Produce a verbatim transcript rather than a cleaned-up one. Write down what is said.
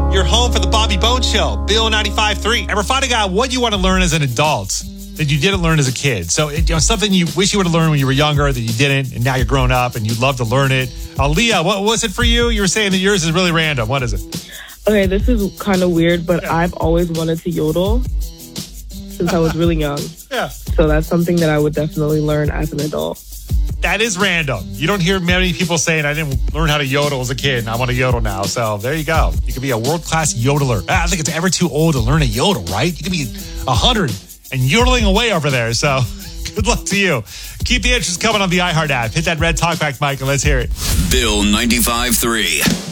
You're home for the Bobby Bones Show, Bill ninety-five point three. And we're finding out what you want to learn as an adult that you didn't learn as a kid. So, you know, something you wish you would have learned when you were younger that you didn't, and now you're grown up and you'd love to learn it. Uh, Leah, what was it for you? You were saying that yours is really random. What is it? Okay, this is kind of weird, but yeah. I've always wanted to yodel since I was really young. Yeah. So that's something that I would definitely learn as an adult. That is random. You don't hear many people saying, I didn't learn how to yodel as a kid, and I want to yodel now. So there you go. You could be a world-class yodeler. I think it's ever too old to learn a yodel, right? You could be one hundred and yodeling away over there. So good luck to you. Keep the answers coming on the iHeart app. Hit that red talkback mic and let's hear it. Bill ninety-five point three.